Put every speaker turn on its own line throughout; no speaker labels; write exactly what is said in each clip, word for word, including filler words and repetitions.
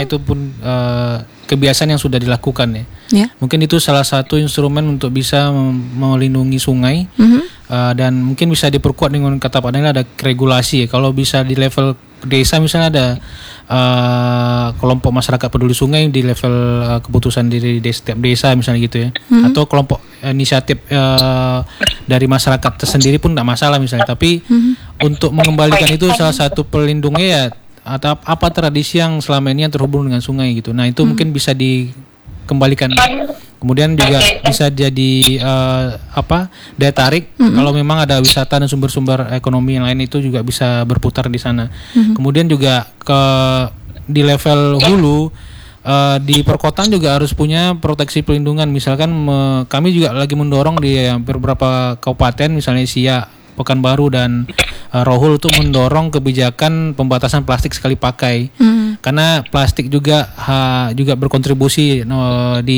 itu pun uh, kebiasaan yang sudah dilakukan ya.
Yeah.
Mungkin itu salah satu instrumen untuk bisa mem- melindungi sungai. Mm-hmm. uh, dan mungkin bisa diperkuat dengan kata Pak Daniel ada regulasi ya. Kalau bisa di level desa misalnya ada uh, kelompok masyarakat peduli sungai di level uh, keputusan di setiap desa misalnya gitu ya. Mm-hmm. Atau kelompok inisiatif uh, dari masyarakat tersendiri pun tidak masalah misalnya. Tapi mm-hmm. untuk mengembalikan itu salah satu pelindungnya ya atau apa tradisi yang selama ini yang terhubung dengan sungai gitu. Nah itu hmm. mungkin bisa dikembalikan. Kemudian juga bisa jadi uh, apa daya tarik hmm. kalau memang ada wisata dan sumber-sumber ekonomi yang lain itu juga bisa berputar di sana. Hmm. Kemudian juga ke di level hulu uh, di perkotaan juga harus punya proteksi pelindungan. Misalkan me, kami juga lagi mendorong di uh, beberapa kabupaten misalnya Siak, Pekanbaru dan uh, Rohul itu mendorong kebijakan pembatasan plastik sekali pakai. Hmm. Karena plastik juga ha, juga berkontribusi no, di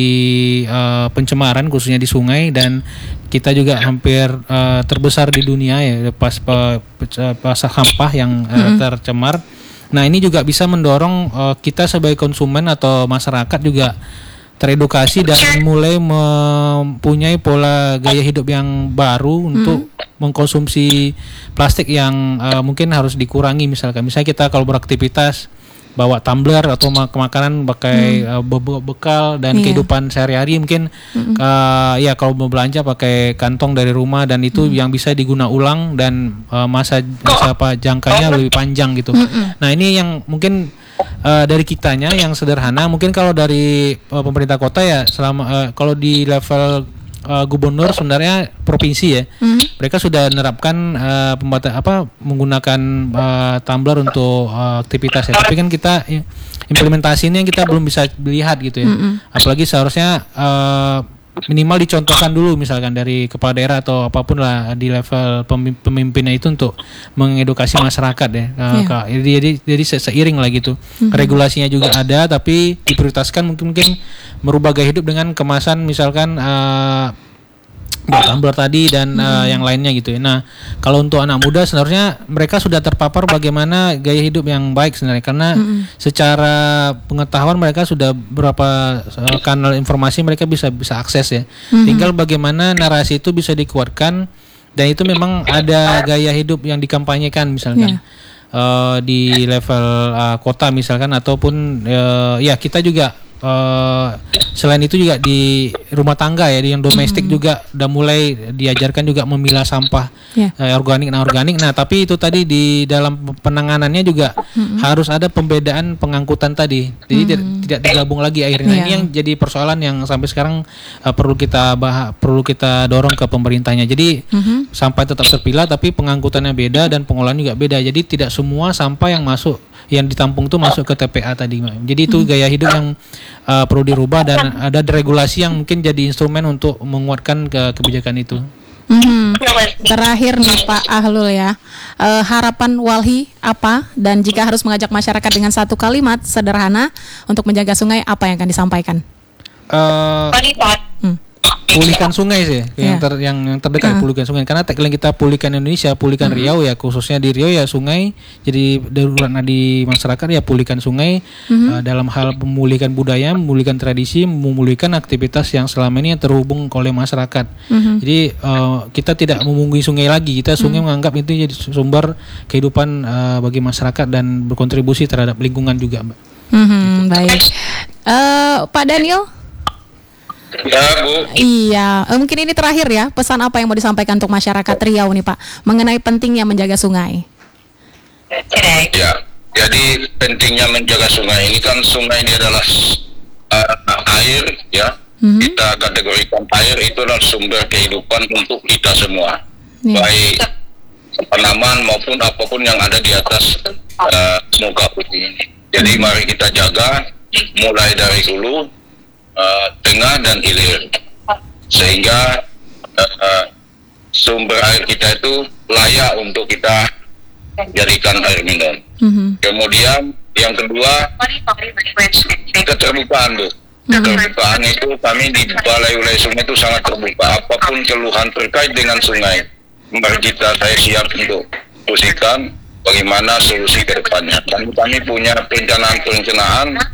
uh, pencemaran khususnya di sungai dan kita juga hampir uh, terbesar di dunia ya pas pa, pas sampah yang uh, hmm. tercemar. Nah, ini juga bisa mendorong uh, kita sebagai konsumen atau masyarakat juga teredukasi dan mulai mempunyai pola gaya hidup yang baru untuk hmm. mengkonsumsi plastik yang uh, mungkin harus dikurangi. Misalkan misalnya kita kalau beraktivitas bawa tumbler atau mak- makanan pakai hmm. uh, be- bekal dan yeah. kehidupan sehari-hari mungkin hmm. uh, ya kalau mau belanja pakai kantong dari rumah dan itu hmm. yang bisa diguna ulang dan uh, masa masa apa jangkanya lebih panjang gitu. Hmm. Nah, ini yang mungkin Uh, dari kitanya yang sederhana. Mungkin kalau dari uh, pemerintah kota ya selama uh, kalau di level uh, gubernur sebenarnya provinsi ya mm-hmm. mereka sudah menerapkan uh, pembata apa menggunakan uh, tumbler untuk uh, aktivitas ya. Tapi kan kita implementasinya kita belum bisa lihat gitu ya. Mm-hmm. Apalagi seharusnya uh, minimal dicontohkan dulu misalkan dari kepala daerah atau apapun lah di level pemimpinnya itu untuk mengedukasi masyarakat ya. Yeah. Jadi jadi seiring lah gitu. Mm-hmm. Regulasinya juga ada tapi diprioritaskan mungkin mungkin merubah gaya hidup dengan kemasan misalkan uh, buat tumbler tadi dan hmm. uh, yang lainnya gitu ya. Nah, kalau untuk anak muda sebenarnya mereka sudah terpapar bagaimana gaya hidup yang baik sebenarnya karena hmm. secara pengetahuan mereka sudah berapa uh, kanal informasi mereka bisa bisa akses ya. Hmm. Tinggal bagaimana narasi itu bisa dikuatkan dan itu memang ada gaya hidup yang dikampanyekan misalkan. Yeah. Uh, di level uh, kota misalkan ataupun uh, ya kita juga Uh, selain itu juga di rumah tangga ya, di yang domestik mm-hmm. juga udah mulai diajarkan juga memilah sampah yeah. uh, organik dan organik. Nah, tapi itu tadi di dalam penanganannya juga mm-hmm. harus ada pembedaan pengangkutan tadi. Jadi mm-hmm. tidak, tidak digabung lagi akhirnya. Nah, yeah. ini yang jadi persoalan yang sampai sekarang uh, perlu kita bah- perlu kita dorong ke pemerintahnya. Jadi mm-hmm. sampah tetap terpilah tapi pengangkutannya beda dan pengolahan juga beda. Jadi tidak semua sampah yang masuk yang ditampung itu masuk ke T P A tadi. Jadi itu gaya hidup yang uh, perlu dirubah dan ada regulasi yang mungkin jadi instrumen untuk menguatkan ke kebijakan itu.
Hmm. Terakhir nih Pak Ahlul ya, uh, harapan Walhi apa dan jika harus mengajak masyarakat dengan satu kalimat sederhana untuk menjaga sungai apa yang akan disampaikan?
Uh, hmm. Pulihkan sungai sih yeah. yang, ter, yang yang terdekat uh. pulihkan sungai karena tagline kita pulihkan Indonesia, pulihkan mm-hmm. Riau ya khususnya di Riau ya sungai jadi darurat di masyarakat ya pulihkan sungai mm-hmm. uh, dalam hal memulihkan budaya, memulihkan tradisi, memulihkan aktivitas yang selama ini yang terhubung oleh masyarakat. Mm-hmm. Jadi uh, kita tidak memunggui sungai lagi, kita sungai mm-hmm. menganggap itu jadi sumber kehidupan uh, bagi masyarakat dan berkontribusi terhadap lingkungan juga, Mbak.
Mm-hmm, gitu. Baik, uh, Pak Daniel.
Ya, Bu.
Iya, mungkin ini terakhir ya, pesan apa yang mau disampaikan untuk masyarakat Riau nih Pak, mengenai pentingnya menjaga sungai?
Ya, jadi pentingnya menjaga sungai ini kan sungai ini adalah uh, air ya, mm-hmm. kita kategorikan air itu adalah sumber kehidupan untuk kita semua, yeah. baik tanaman maupun apapun yang ada di atas uh, muka bumi ini. Jadi mm-hmm. mari kita jaga mulai dari hulu, Uh, tengah dan hilir sehingga uh, uh, sumber air kita itu layak untuk kita jadikan air minum. Mm-hmm. Kemudian yang kedua keterbukaan, Bu. Mm-hmm. Keterbukaan itu kami di Balai Wilayah Sungai itu sangat terbuka. Apapun keluhan terkait dengan sungai, mari kita saya siap untuk diskusikan bagaimana solusi ke depannya. Dan kami punya perencanaan-perencanaan